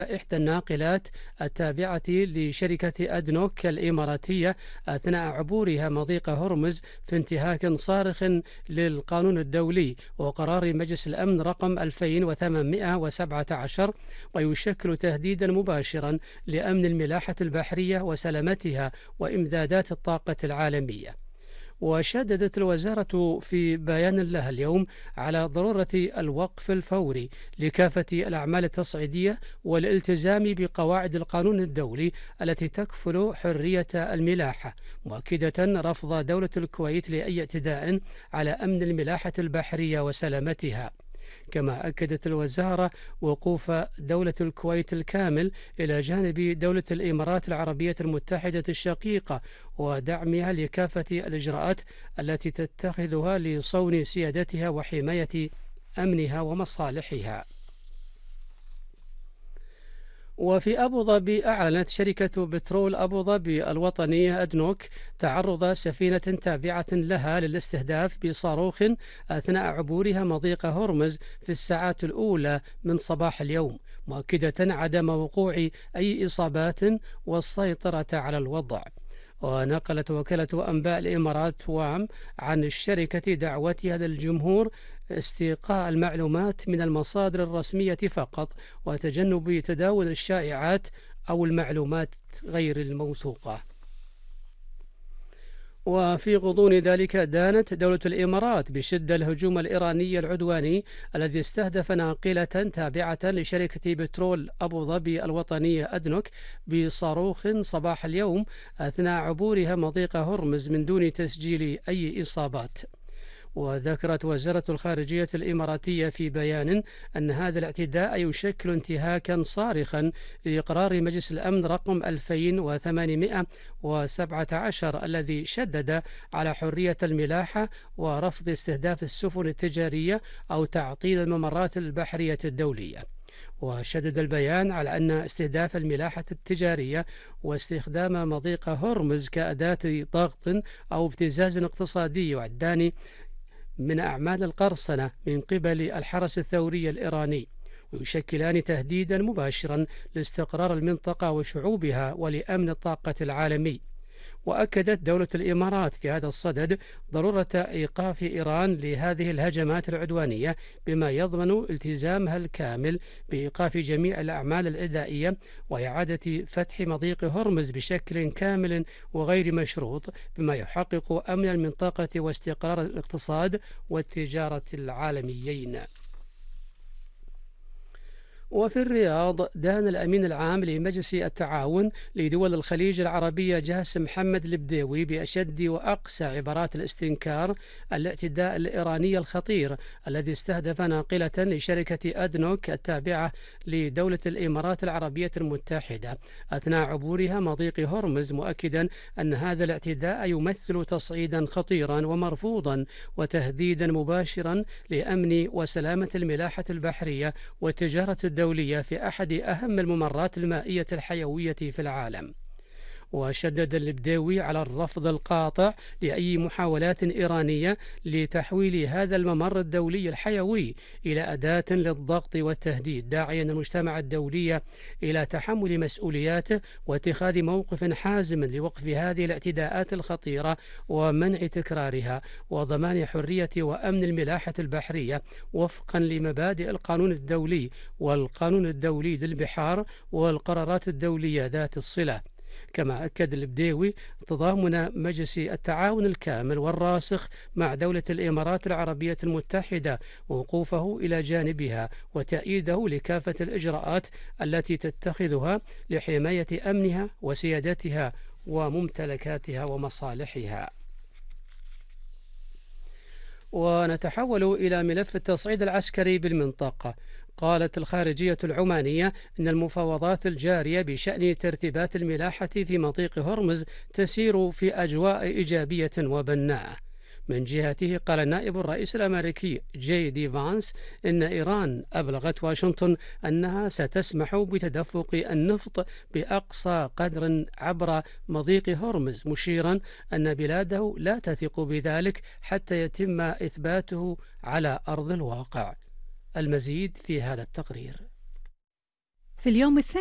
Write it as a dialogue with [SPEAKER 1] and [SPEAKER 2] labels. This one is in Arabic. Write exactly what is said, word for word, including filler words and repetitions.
[SPEAKER 1] إحدى الناقلات التابعة لشركة أدنوك الإماراتية أثناء عبورها مضيق هرمز في انتهاك صارخ للقانون الدولي وقرار مجلس الأمن رقم ألفين وثمانمائة وسبعة عشر، ويشكل تهديدا مباشرا لأمن الملاحة البحرية وسلامتها وإمدادات الطاقة العالمية. وشددت الوزارة في بيان لها اليوم على ضرورة الوقف الفوري لكافة الأعمال التصعيدية والالتزام بقواعد القانون الدولي التي تكفل حرية الملاحة، مؤكدة رفض دولة الكويت لأي اعتداء على أمن الملاحة البحرية وسلامتها. كما أكدت الوزارة وقوف دولة الكويت الكامل إلى جانب دولة الإمارات العربية المتحدة الشقيقة ودعمها لكافة الإجراءات التي تتخذها لصون سيادتها وحماية أمنها ومصالحها. وفي أبو ظبي أعلنت شركة بترول أبو ظبي الوطنية أدنوك تعرض سفينة تابعة لها للاستهداف بصاروخ أثناء عبورها مضيق هرمز في الساعات الأولى من صباح اليوم، مؤكدة عدم وقوع أي إصابات والسيطرة على الوضع. ونقلت وكالة أنباء الإمارات وام عن الشركة دعوتها للجمهور استيقاء المعلومات من المصادر الرسمية فقط وتجنب تداول الشائعات أو المعلومات غير الموثوقة. وفي غضون ذلك دانت دولة الإمارات بشدة الهجوم الإيراني العدواني الذي استهدف ناقلة تابعة لشركة بترول أبو ظبي الوطنية أدنوك بصاروخ صباح اليوم أثناء عبورها مضيق هرمز من دون تسجيل أي إصابات. وذكرت وزارة الخارجية الإماراتية في بيان أن هذا الاعتداء يشكل انتهاكا صارخا لقرار مجلس الأمن رقم ألفين وثمانمائة وسبعة عشر الذي شدد على حرية الملاحة ورفض استهداف السفن التجارية أو تعطيل الممرات البحرية الدولية. وشدد البيان على أن استهداف الملاحة التجارية واستخدام مضيق هرمز كأداة ضغط أو ابتزاز اقتصادي يعدان من أعمال القرصنة من قبل الحرس الثوري الإيراني، ويشكلان تهديدا مباشرا لاستقرار المنطقة وشعوبها ولأمن الطاقة العالمي. وأكدت دولة الإمارات في هذا الصدد ضرورة إيقاف إيران لهذه الهجمات العدوانية بما يضمن التزامها الكامل بإيقاف جميع الأعمال العدائية وإعادة فتح مضيق هرمز بشكل كامل وغير مشروط بما يحقق أمن المنطقة واستقرار الاقتصاد والتجارة العالميين. وفي الرياض دان الأمين العام لمجلس التعاون لدول الخليج العربية جاس محمد البديوي بأشد وأقسى عبارات الاستنكار الاعتداء الإيراني الخطير الذي استهدف ناقلة لشركة أدنوك التابعة لدولة الإمارات العربية المتحدة أثناء عبورها مضيق هرمز، مؤكدا أن هذا الاعتداء يمثل تصعيدا خطيرا ومرفوضا وتهديدا مباشرا لأمن وسلامة الملاحة البحرية والتجارة الدولية في أحد أهم الممرات المائية الحيوية في العالم. وشدد البديوي على الرفض القاطع لأي محاولات إيرانية لتحويل هذا الممر الدولي الحيوي إلى أداة للضغط والتهديد، داعيا المجتمع الدولي إلى تحمل مسؤولياته واتخاذ موقف حازم لوقف هذه الاعتداءات الخطيرة ومنع تكرارها وضمان حرية وأمن الملاحة البحرية وفقا لمبادئ القانون الدولي والقانون الدولي للبحار والقرارات الدولية ذات الصلة. كما أكد البديوي تضامن مجلس التعاون الكامل والراسخ مع دولة الإمارات العربية المتحدة ووقوفه إلى جانبها وتأييده لكافة الإجراءات التي تتخذها لحماية أمنها وسيادتها وممتلكاتها ومصالحها. ونتحول إلى ملف التصعيد العسكري بالمنطقة. قالت الخارجية العمانية إن المفاوضات الجارية بشأن ترتيبات الملاحة في مضيق هرمز تسير في أجواء إيجابية وبناءة. من جهته قال نائب الرئيس الأمريكي جي دي فانس إن إيران أبلغت واشنطن أنها ستسمح بتدفق النفط بأقصى قدر عبر مضيق هرمز، مشيرا أن بلاده لا تثق بذلك حتى يتم إثباته على أرض الواقع. المزيد في هذا التقرير.
[SPEAKER 2] في اليوم الثاني